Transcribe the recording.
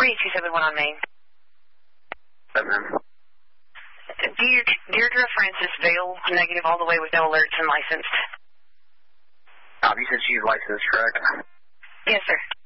38271 on Main. Deirdre Francis Vale, negative all the way with no alerts and licensed. You said she's licensed, correct? Yes, sir.